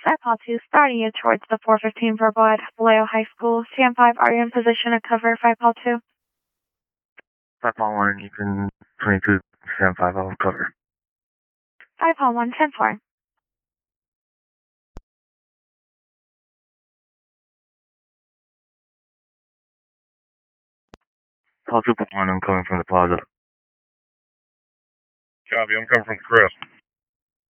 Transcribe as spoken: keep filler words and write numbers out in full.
Pal two, starting you towards the four fifteen verbal at Vallejo High School. Stand five, are you in position to cover five Pal two? five Pal one, you can twenty-two, stand five, I'll cover. five Pal one, ten four. Pal two one, I'm coming from the plaza. Copy, I'm coming from Chris.